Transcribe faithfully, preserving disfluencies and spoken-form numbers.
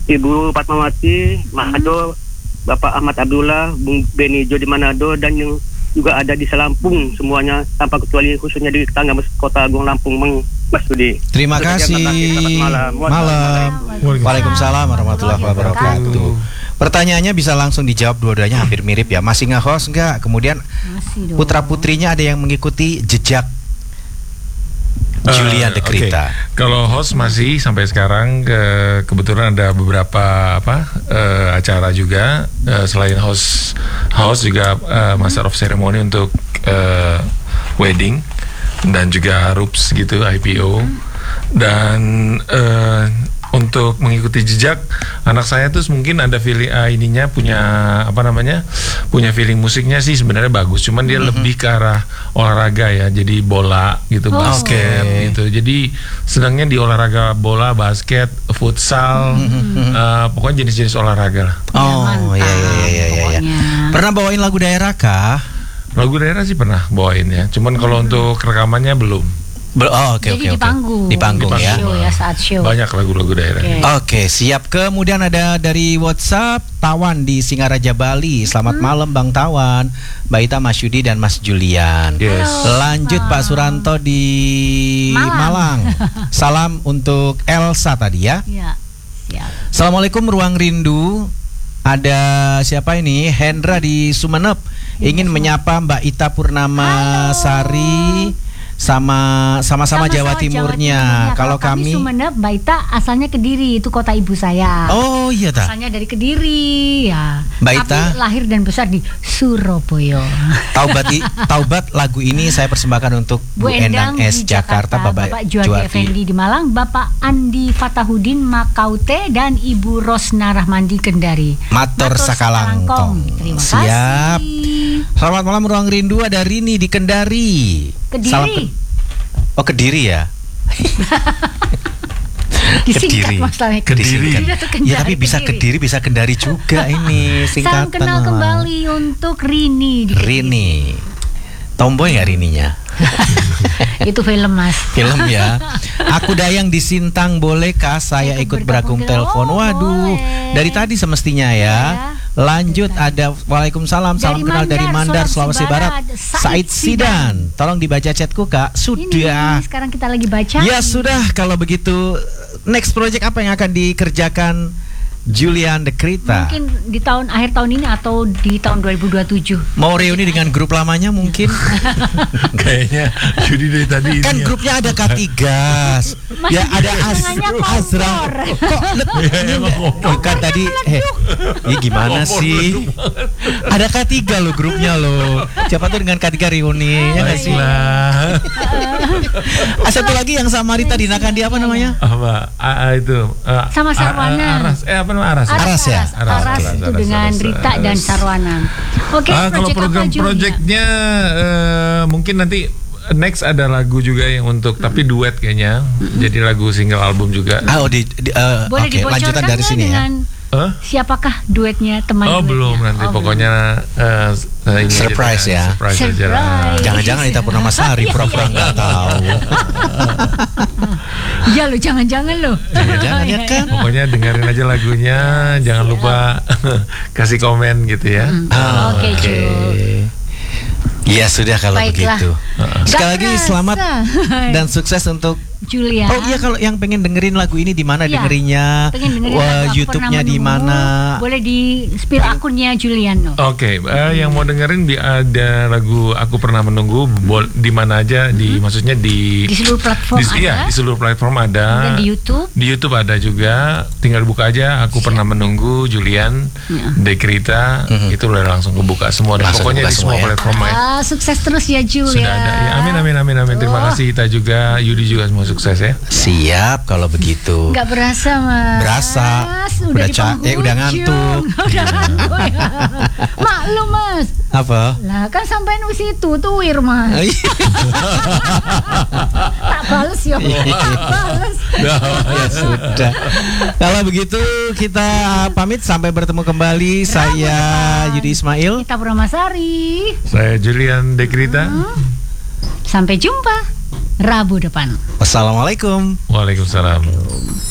Ibu Fatmawati Manado, Bapak Ahmad Abdullah, Bung Beni Jo di Manado, dan yang juga ada di Selampung semuanya tanpa kecuali, khususnya di tetangga Kota Agung Lampung, Mas Budi. Terima kasih. Selamat malam. Malam. Waalaikumsalam warahmatullahi wabarakatuh. Pertanyaannya bisa langsung dijawab, dua-duanya hampir mirip ya. Masih nge-host enggak? Kemudian putra-putrinya ada yang mengikuti jejak uh, Julian De Krita. Okay. Kalau host masih sampai sekarang, ke, kebetulan ada beberapa apa uh, acara juga uh, selain host host juga uh, master of ceremony untuk uh, wedding dan juga rups gitu, I P O, dan uh, untuk mengikuti jejak anak saya tuh mungkin ada feeling uh, ininya punya apa namanya punya feeling musiknya sih sebenarnya bagus, cuman dia mm-hmm. lebih ke arah olahraga ya, jadi bola gitu, oh. basket okay. gitu, jadi sedangnya di olahraga bola, basket, futsal, mm-hmm. uh, pokoknya jenis-jenis olahraga lah. Oh iya iya iya iya. Ya. Pernah bawain lagu daerah kah? Lagu daerah sih pernah bawain ya, cuman kalau hmm. untuk rekamannya belum. Oh, oke oke oke. Di panggung. Di panggung ya. Show ya, saat show. Banyak lagu-lagu daerah. Oke, okay. okay, siap. Kemudian ada dari WhatsApp Tawan di Singaraja Bali. Selamat hmm. malam Bang Tawan, Mbak Ita, Mas Yudi dan Mas Julian. Yes. Halo. Lanjut Pak Suranto di Malang. Malang. Salam untuk Elsa tadi ya. Ya. Siap. Assalamualaikum Ruang Rindu. Ada siapa ini? Hendra di Sumeneb. Ingin menyapa Mbak Ita Purnama Halo. Sari. Sama sama-sama Jawa, Jawa Timurnya. Timurnya. Kalau kami Sumeneb, Mbak Ita asalnya Kediri, itu kota ibu saya. Oh iya tak. Asalnya dari Kediri ya. Mbak Ita tapi lahir dan besar di Surabaya. Taubat Taubat lagu ini saya persembahkan untuk Bu, Bu Endang, Endang S Jakarta, Jakarta, Bapak, Bapak Juwadi Effendi di Malang, Bapak Andi Fatahudin Makaute, dan Ibu Rosna Rahmandi Kendari. Matur sakalangkong. Terima Siap. kasih. Selamat malam Ruang Rindu, ada Rini di Kendari. Kediri. Salam ke oh Kediri ya. Kediri. Kediri. Kediri. Ya tapi bisa Kediri, bisa Kendari juga ini singkatan. Salam kenal kembali untuk Rini. Rini. Tomboy nggak Rininya? Itu film Mas. Film ya. Aku Dayang di Sintang, bolehkah saya ikut bergabung telepon? Waduh, boleh. Dari tadi semestinya ya. Ya. Lanjut ada Waalaikumsalam, salam dari kenal Mandar, dari Mandar, Sulawesi Barat, Barat. Said Sidan. Tolong dibaca chatku Kak. Sudah. Ini, sekarang kita lagi baca. Ya sudah, kalau begitu next project apa yang akan dikerjakan Julian De Krita? Mungkin di tahun akhir tahun ini atau di tahun dua ribu dua puluh tujuh. Mau reuni dengan grup lamanya mungkin. Kayaknya Judi dari tadi kan ini grupnya ada Katigas. Ya ada As Azra. Kok bukan tadi eh ini gimana sih? Ada K tiga loh grupnya loh. Siapa tuh dengan K tiga reuni ya enggak sih? Ah, satu lagi yang sama Rita Dina Kandi apa namanya? Apa? Ah, itu. Uh, sama Sarwana. Aras, eh apa namanya Aras? Aras, Aras ya. Aras, Aras, Aras itu Aras, dengan Aras, Rita Aras. Dan Sarwana. Oke, okay, ah, kalau program-proyeknya uh, mungkin nanti next ada lagu juga yang untuk mm-hmm. tapi duet kayaknya. Mm-hmm. Jadi lagu single album juga. Ah, oh, di, di uh, boleh okay, lanjutan dari sini ya. Huh? Siapakah duetnya teman Oh duetnya? belum nanti oh, pokoknya uh, uh, surprise ya. Surprise, surprise. surprise. Jangan-jangan Ita Purnama Sari pura-pura nggak tahu. Iya lo, jangan-jangan lo. Jangan-jangan ya kan. Pokoknya dengerin aja lagunya, jangan lupa kasih komen gitu ya. Hmm. Oh, Oke. Okay, okay. Ya sudah kalau Baiklah. begitu. Sekali lagi selamat dan sukses untuk Julia. Oh iya, kalau yang pengen dengerin lagu ini di mana ya, dengerinnya? Dengerin Wah, YouTube-nya di mana? Boleh di spill akunnya Julian. Oke, okay, uh, yang mau dengerin di ada lagu Aku Pernah Menunggu bol, di mana aja di hmm. maksudnya di di seluruh platform di, ada. Iya, di seluruh platform ada. Dan di YouTube. Di YouTube ada juga. Tinggal buka aja Aku Siap. Pernah Menunggu Julian ya. De Krita. Mm-hmm. Itu udah langsung kebuka semua dan langsung pokoknya di semua ya. Platform ya. Ah, sukses terus ya Julia. Sudah ada. Ya, amin amin amin amin. Terima oh. kasih Ita juga, Yudi juga semua sukses ya. Siap kalau begitu. Gak berasa Mas. Berasa. Udah udah ca- eh udah ngantuk. Udah ngantuk ya. Maklum Mas. Apa? Lah kan sampai nu situ tuwir Mas. Tak bales ya. Tak bales. Ya sudah. Kalau begitu kita pamit sampai bertemu kembali. Saya Yudi Ismail. Ita Purnama Sari. Saya Julian De Krita. Hmm. Sampai jumpa Rabu depan. Wassalamualaikum. Waalaikumsalam.